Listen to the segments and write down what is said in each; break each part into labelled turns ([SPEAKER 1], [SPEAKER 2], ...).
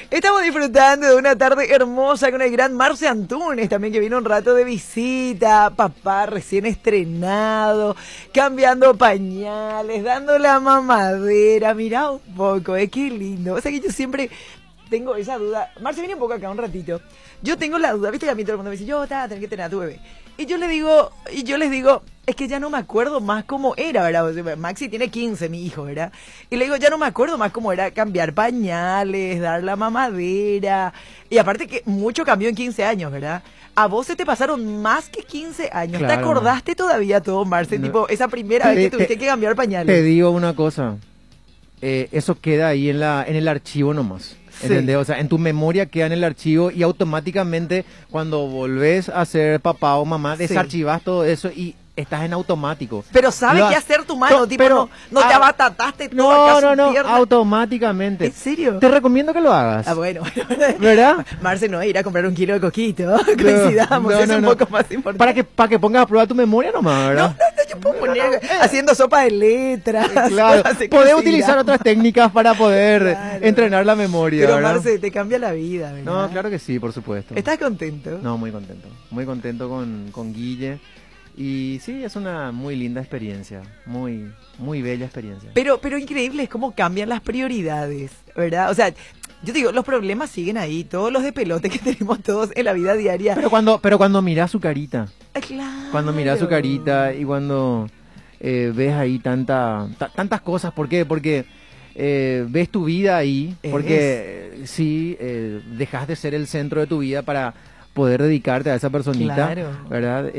[SPEAKER 1] Estamos disfrutando de una tarde hermosa con el gran Marce Antunes, también que vino un rato de visita, papá recién estrenado, cambiando pañales, dando la mamadera, mirá un poco, qué lindo. O sea que yo siempre tengo esa duda. Marce, viene un poco acá un ratito. Yo tengo la duda, viste que a mí todo el mundo me dice, yo tenés que tener a tu bebé. Y yo les digo, es que ya no me acuerdo más cómo era, ¿verdad? O sea, Maxi tiene 15, mi hijo, ¿verdad? Y le digo, ya no me acuerdo más cómo era cambiar pañales, dar la mamadera. Y aparte que mucho cambió en 15 años, ¿verdad? A vos se te pasaron más que 15 años. Claro. ¿Te acordaste todavía todo, Marce? No. Tipo, esa primera vez que tuviste que cambiar pañales.
[SPEAKER 2] Te digo una cosa, eso queda ahí en el archivo nomás. ¿Entendés? Sí. O sea, en tu memoria queda en el archivo y automáticamente cuando volvés a ser papá o mamá desarchivas todo eso y estás en automático.
[SPEAKER 1] Pero ¿sabes qué hacer tu mano? Tipo, pero, no te abatataste todo.
[SPEAKER 2] No, automáticamente.
[SPEAKER 1] ¿En serio?
[SPEAKER 2] Te recomiendo que lo hagas.
[SPEAKER 1] Ah, bueno.
[SPEAKER 2] ¿Verdad?
[SPEAKER 1] Marce, no ir a comprar un kilo de coquito. Coincidamos, es un poco más importante.
[SPEAKER 2] Para que pongas a prueba tu memoria nomás, ¿verdad?
[SPEAKER 1] No, yo puedo poner haciendo sopa de letras.
[SPEAKER 2] Claro, podés utilizar otras técnicas para poder entrenar la memoria.
[SPEAKER 1] Pero
[SPEAKER 2] ¿verdad?
[SPEAKER 1] Marce, te cambia la vida, ¿verdad?
[SPEAKER 2] No, claro que sí, por supuesto.
[SPEAKER 1] ¿Estás contento?
[SPEAKER 2] No, muy contento. Muy contento con Guille. Y sí, es una muy linda experiencia, muy bella experiencia.
[SPEAKER 1] Pero increíble es cómo cambian las prioridades, ¿verdad? O sea, yo digo, los problemas siguen ahí, todos los de pelote que tenemos todos en la vida diaria.
[SPEAKER 2] Pero cuando mirás su carita,
[SPEAKER 1] claro.
[SPEAKER 2] Cuando mirás su carita y cuando ves ahí tantas cosas, ¿por qué? Porque ves tu vida ahí, porque dejas de ser el centro de tu vida para poder dedicarte a esa personita,
[SPEAKER 1] claro.
[SPEAKER 2] ¿verdad?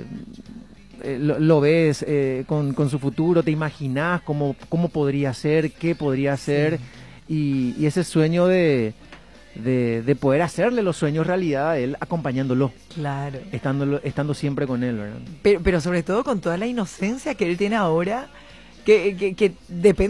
[SPEAKER 2] Lo ves con su futuro, te imaginás cómo podría ser, qué podría ser, y ese sueño de poder hacerle los sueños realidad a él, acompañándolo,
[SPEAKER 1] claro,
[SPEAKER 2] estando siempre con él, ¿verdad?
[SPEAKER 1] Pero sobre todo con toda la inocencia que él tiene ahora, que depende